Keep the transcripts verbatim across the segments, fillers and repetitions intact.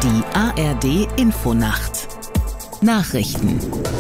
Die A R D Infonacht Nachrichten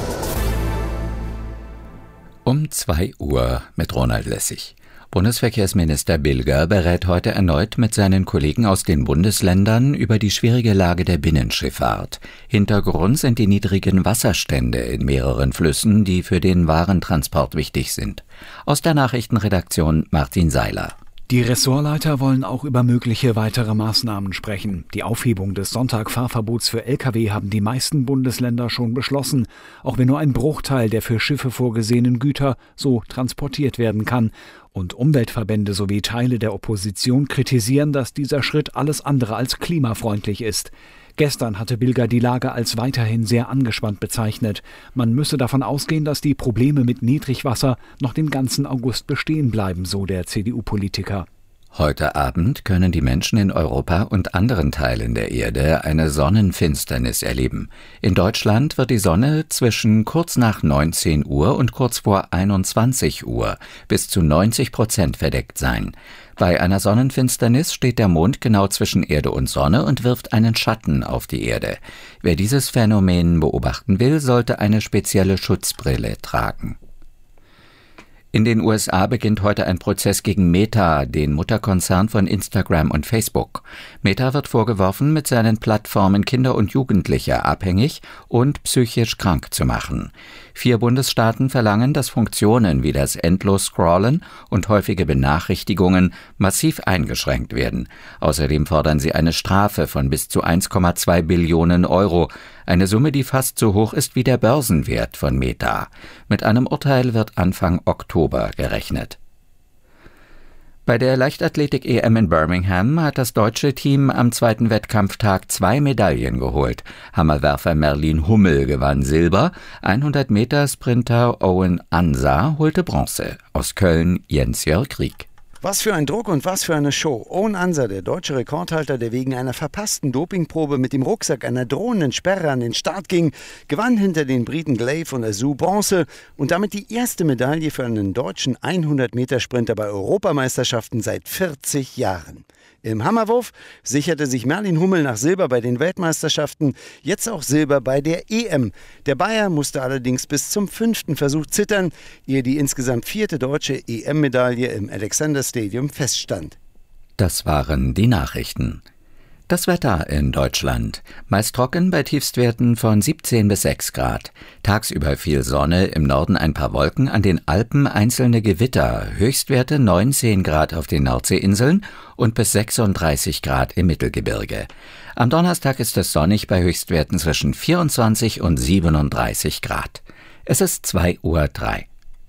Um zwei Uhr mit Ronald Lessig. Bundesverkehrsminister Bilger berät heute erneut mit seinen Kollegen aus den Bundesländern über die schwierige Lage der Binnenschifffahrt. Hintergrund sind die niedrigen Wasserstände in mehreren Flüssen, die für den Warentransport wichtig sind. Aus der Nachrichtenredaktion Martin Seiler. Die Ressortleiter wollen auch über mögliche weitere Maßnahmen sprechen. Die Aufhebung des Sonntagfahrverbots für L K W haben die meisten Bundesländer schon beschlossen, auch wenn nur ein Bruchteil der für Schiffe vorgesehenen Güter so transportiert werden kann. Und Umweltverbände sowie Teile der Opposition kritisieren, dass dieser Schritt alles andere als klimafreundlich ist. Gestern hatte Bilger die Lage als weiterhin sehr angespannt bezeichnet. Man müsse davon ausgehen, dass die Probleme mit Niedrigwasser noch den ganzen August bestehen bleiben, so der C D U-Politiker. Heute Abend können die Menschen in Europa und anderen Teilen der Erde eine Sonnenfinsternis erleben. In Deutschland wird die Sonne zwischen kurz nach neunzehn Uhr und kurz vor einundzwanzig Uhr bis zu neunzig Prozent verdeckt sein. Bei einer Sonnenfinsternis steht der Mond genau zwischen Erde und Sonne und wirft einen Schatten auf die Erde. Wer dieses Phänomen beobachten will, sollte eine spezielle Schutzbrille tragen. In den U S A beginnt heute ein Prozess gegen Meta, den Mutterkonzern von Instagram und Facebook. Meta wird vorgeworfen, mit seinen Plattformen Kinder und Jugendliche abhängig und psychisch krank zu machen. Vier Bundesstaaten verlangen, dass Funktionen wie das Endlos-Scrollen und häufige Benachrichtigungen massiv eingeschränkt werden. Außerdem fordern sie eine Strafe von bis zu eins Komma zwei Billionen Euro, eine Summe, die fast so hoch ist wie der Börsenwert von Meta. Mit einem Urteil wird Anfang Oktober gerechnet. Bei der Leichtathletik-E M in Birmingham hat das deutsche Team am zweiten Wettkampftag zwei Medaillen geholt. Hammerwerfer Merlin Hummel gewann Silber, hundert Meter Sprinter Owen Ansa holte Bronze. Aus Köln Jens-Jörg Rieck. Was für ein Druck und was für eine Show. Owen Ansa, der deutsche Rekordhalter, der wegen einer verpassten Dopingprobe mit dem Rucksack einer drohenden Sperre an den Start ging, gewann hinter den Briten Glaive und Azu Bronze und damit die erste Medaille für einen deutschen hundert Meter Sprinter bei Europameisterschaften seit vierzig Jahren. Im Hammerwurf sicherte sich Merlin Hummel nach Silber bei den Weltmeisterschaften, jetzt auch Silber bei der E M. Der Bayer musste allerdings bis zum fünften Versuch zittern, ehe die insgesamt vierte deutsche E M-Medaille im Alexander Stadium feststand. Das waren die Nachrichten. Das Wetter in Deutschland. Meist trocken bei Tiefstwerten von siebzehn bis sechs Grad. Tagsüber viel Sonne, im Norden ein paar Wolken, an den Alpen einzelne Gewitter. Höchstwerte neunzehn Grad auf den Nordseeinseln und bis sechsunddreißig Grad im Mittelgebirge. Am Donnerstag ist es sonnig bei Höchstwerten zwischen vierundzwanzig und siebenunddreißig Grad. Es ist zwei Uhr drei.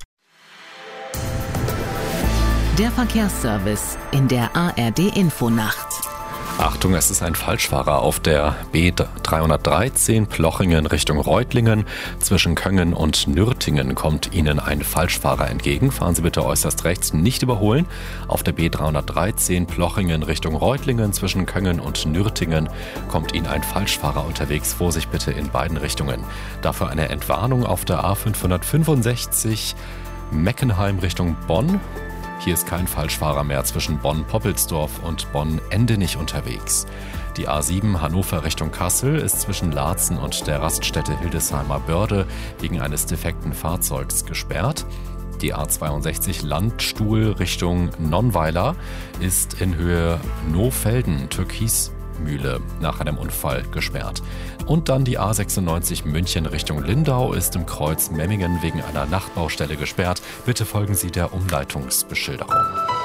Der Verkehrsservice in der A R D Infonacht. Achtung, es ist ein Falschfahrer auf der B dreihundertdreizehn Plochingen Richtung Reutlingen. Zwischen Köngen und Nürtingen kommt Ihnen ein Falschfahrer entgegen. Fahren Sie bitte äußerst rechts, nicht überholen. Auf der B dreihundertdreizehn Plochingen Richtung Reutlingen zwischen Köngen und Nürtingen kommt Ihnen ein Falschfahrer unterwegs. Vorsicht bitte in beiden Richtungen. Dafür eine Entwarnung auf der A fünfhundertfünfundsechzig Meckenheim Richtung Bonn. Hier ist kein Falschfahrer mehr zwischen Bonn-Poppelsdorf und Bonn-Endenich unterwegs. Die A sieben Hannover Richtung Kassel ist zwischen Laatzen und der Raststätte Hildesheimer Börde wegen eines defekten Fahrzeugs gesperrt. Die A zweiundsechzig Landstuhl Richtung Nonnweiler ist in Höhe Nohfelden, Türkismühle, nach einem Unfall gesperrt. Und dann die A sechsundneunzig München Richtung Lindau ist im Kreuz Memmingen wegen einer Nachtbaustelle gesperrt. Bitte folgen Sie der Umleitungsbeschilderung.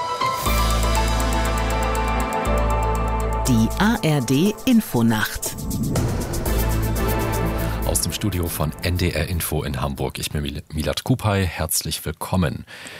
Die A R D Infonacht. Aus dem Studio von N D R Info in Hamburg. Ich bin Milad Kupay. Herzlich willkommen.